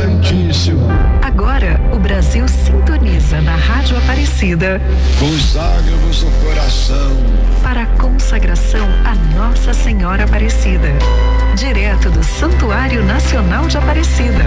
Santíssima. Agora, o Brasil sintoniza na Rádio Aparecida. Consagra-vos o coração para a consagração a Nossa Senhora Aparecida. Direto do Santuário Nacional de Aparecida.